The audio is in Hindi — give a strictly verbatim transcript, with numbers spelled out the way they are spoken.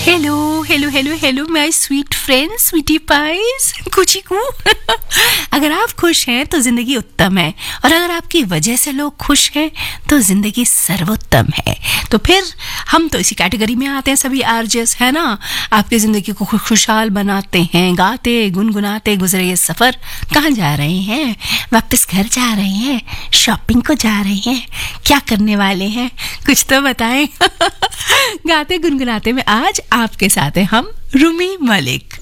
Hello hello hello hello my sweet friend Sweety price कुची कू। अगर आप खुश हैं तो जिंदगी उत्तम है, और अगर आपकी वजह से लोग खुश हैं तो जिंदगी सर्वोत्तम है। तो फिर हम तो इसी कैटेगरी में आते हैं, सभी आरजेस है ना। आपकी जिंदगी को खुशहाल बनाते हैं, गाते गुनगुनाते गुजरे ये सफर। कहाँ जा रहे हैं? वापस घर जा रहे हैं? शॉपिंग को जा रहे हैं? क्या करने वाले हैं? कुछ तो बताएं। गाते गुनगुनाते में आज आपके साथ हैं हम, रूमी मलिक।